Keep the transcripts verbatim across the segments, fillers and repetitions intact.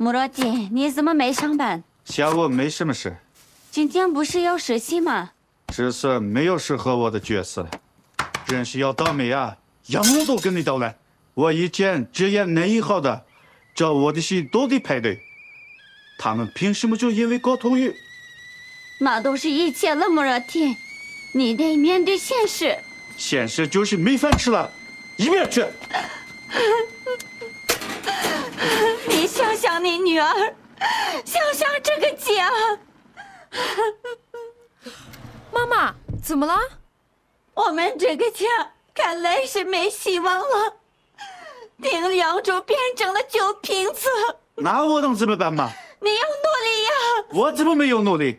穆罗蒂，你怎么没上班？ 下午没什么事。 今天不是要实习吗？ 这次没有适合我的角色，真是要倒霉啊！样我都跟你捣乱。我以前只演男一号的，找我的戏都得排队。他们凭什么就因为沟通语？ 那都是以前了，穆罗蒂，你得面对现实。 现实就是没饭吃了，一边去！ 你想想你女儿，想想这个家。 妈妈，怎么了？ 我们这个家看来是没希望了。丁良珠变成了酒瓶子。 那我能怎么办嘛？ 你要努力呀！ 我怎么没有努力？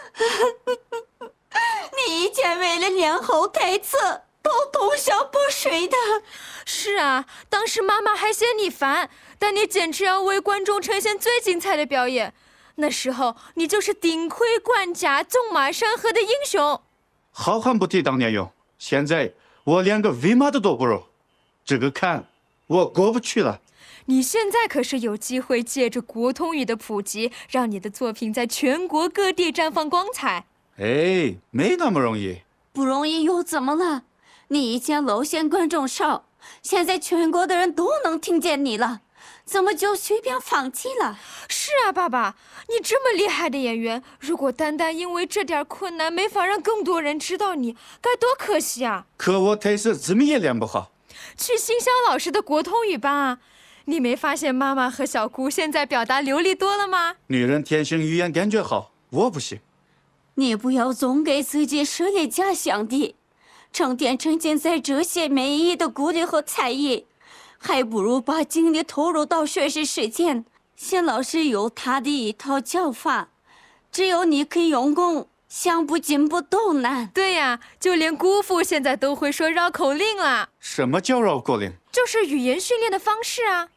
你以前为了练后台词都通宵不睡的。 是啊，当时妈妈还嫌你烦，但你坚持要为观众呈现最精彩的表演。那时候你就是顶盔管家、纵马山河的英雄。 好汉不提当年勇，现在我连个喂马的都不如，这个坎我过不去了。 你现在可是有机会借着国通语的普及，让你的作品在全国各地绽放光彩。 哎，没那么容易。 不容易又怎么了？你以前露馅观众少，现在全国的人都能听见你了，怎么就随便放弃了？ 是啊，爸爸，你这么厉害的演员，如果单单因为这点困难没法让更多人知道你，该多可惜啊！ 可我台词怎么也练不好。 去新乡老师的国通语班啊！你没发现妈妈和小姑现在表达流利多了吗？ 女人天生语言感觉好，我不行。 你不要总给自己设立假想敌，成天沉浸在这些没意义的鼓励和猜疑，还不如把精力投入到学习实践。谢老师有他的一套教法，只有你肯用功，想不进步都难。 对呀，就连姑父现在都会说绕口令了。 什么叫绕口令？ 就是语言训练的方式啊。